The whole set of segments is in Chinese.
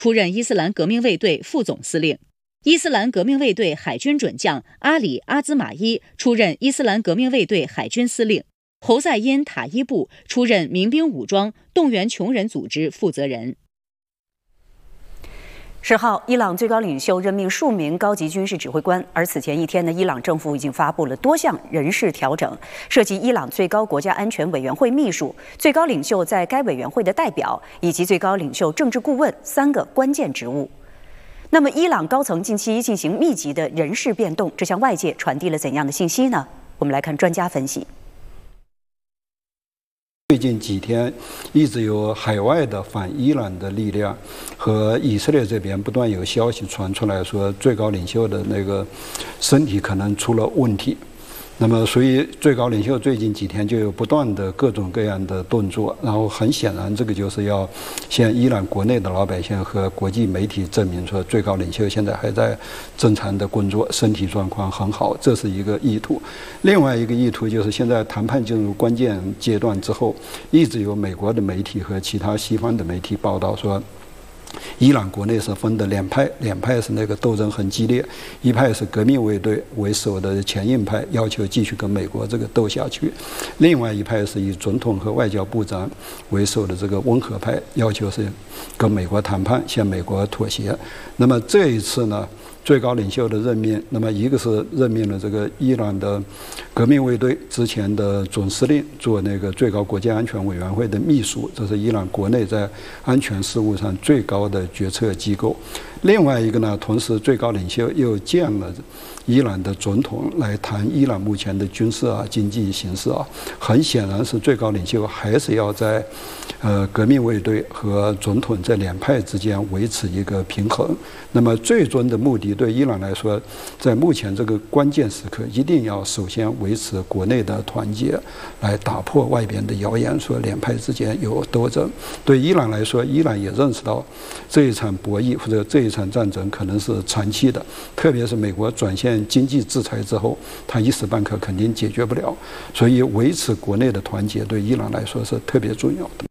出任伊斯兰革命卫队副总司令。伊斯兰革命卫队海军准将阿里·阿兹马伊出任伊斯兰革命卫队海军司令。侯赛因·塔伊布出任民兵武装动员穷人组织负责人。 10号，伊朗最高领袖任命数名高级军事指挥官，而此前一天呢，伊朗政府已经发布了多项人事调整，涉及伊朗最高国家安全委员会秘书、最高领袖在该委员会的代表以及最高领袖政治顾问3个关键职务。那么，伊朗高层近期进行密集的人事变动，这向外界传递了怎样的信息呢？我们来看专家分析。 最近几天，一直有海外的反伊朗的力量和以色列这边不断有消息传出来说，最高领袖的那个身体可能出了问题。那么，所以最高领袖最近几天就有不断的各种各样的动作，然后很显然，这个就是要向伊朗国内的老百姓和国际媒体证明说，最高领袖现在还在正常的工作，身体状况很好，这是一个意图。另外一个意图就是现在谈判进入关键阶段之后，一直有美国的媒体和其他西方的媒体报道说，伊朗国内是分的两派是那个斗争很激烈，一派是革命卫队为首的前印派，要求继续跟美国这个斗下去；另外一派是以总统和外交部长为首的这个温和派，要求是跟美国谈判，向美国妥协。那么这一次呢，最高领袖的任命，那么一个是任命了这个伊朗的革命卫队之前的总司令做那个最高国家安全委员会的秘书，这是伊朗国内在安全事务上最高的决策机构。另外一个呢，同时最高领袖又见了伊朗的总统来谈伊朗目前的军事经济形势很显然是最高领袖还是要在革命卫队和总统这两派之间维持一个平衡。那么最终的目的对伊朗来说，在目前这个关键时刻，一定要首先维持国内的团结，来打破外边的谣言说两派之间有斗争。对伊朗来说，伊朗也认识到这一场博弈或者这一场战争可能是长期的，特别是美国转向经济制裁之后，它一时半刻肯定解决不了，所以维持国内的团结对伊朗来说是特别重要的。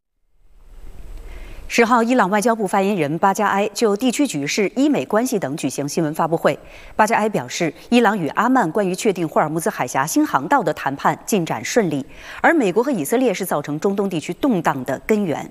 10号，伊朗外交部发言人巴加埃就地区局势、伊美关系等举行新闻发布会。巴加埃表示，伊朗与阿曼关于确定霍尔木兹海峡新航道的谈判进展顺利，而美国和以色列是造成中东地区动荡的根源。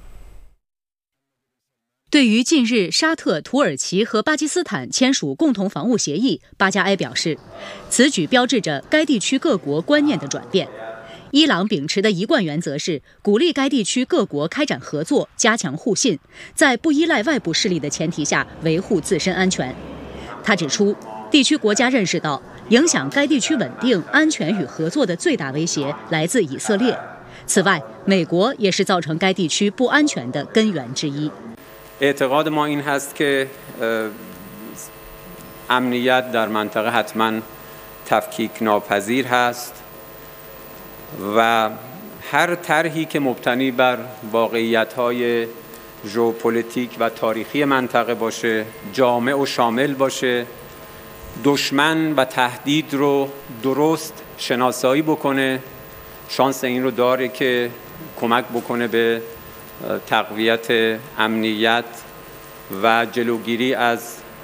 对于近日沙特、土耳其和巴基斯坦签署共同防务协议，巴加埃表示，此举标志着该地区各国观念的转变。伊朗秉持的一贯原则是鼓励该地区各国开展合作，加强互信，在不依赖外部势力的前提下维护自身安全。他指出，地区国家认识到影响该地区稳定、安全与合作的最大威胁来自以色列。此外，美国也是造成该地区不安全的根源之一。 اعتقاد ما این هست که امنیت در منطقه حتما تفکیک ناپذیر هست و هر طرحی که مبتنی بر واقعیت‌های ژئوپلیتیک و تاریخی منطقه باشه، جامع و شامل باشه، دشمن و تهدید رو درست شناسایی بکنه، شانس این رو داره که کمک بکنه به تقویت امنیت و جلوگیری از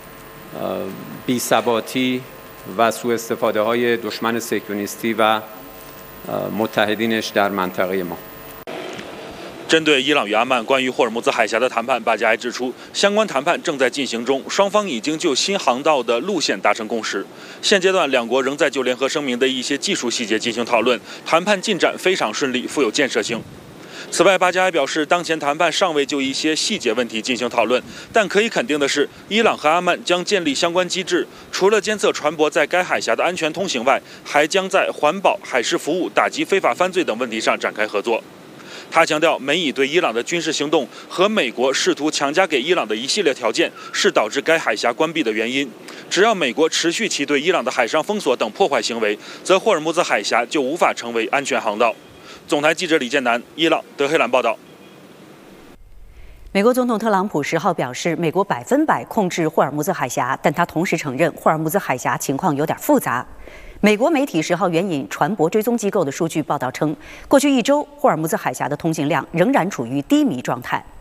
بی‌ثباتی و سوء استفاده های دشمن صهیونیستی و متحدینش در منطقه ما。 针对伊朗与阿曼关于霍尔木兹海峡的谈判，巴加埃指出，相关谈判正在进行中，双方已经就新航道的路线达成共识。现阶段，两国仍在就联合声明的一些技术细节进行讨论，谈判进展非常顺利，富有建设性。此外，巴加埃表示，当前谈判尚未就一些细节问题进行讨论，但可以肯定的是，伊朗和阿曼将建立相关机制，除了监测船舶在该海峡的安全通行外，还将在环保、海事服务、打击非法犯罪等问题上展开合作。他强调，美以对伊朗的军事行动和美国试图强加给伊朗的一系列条件是导致该海峡关闭的原因。只要美国持续其对伊朗的海上封锁等破坏行为，则霍尔木兹海峡就无法成为安全航道。总台记者李建南，伊朗德黑兰报道。 美国总统特朗普10号表示，美国100%控制霍尔木兹海峡，但他同时承认霍尔木兹海峡情况有点复杂。美国媒体10号援引船舶追踪机构的数据报道称，过去1周霍尔木兹海峡的通行量仍然处于低迷状态。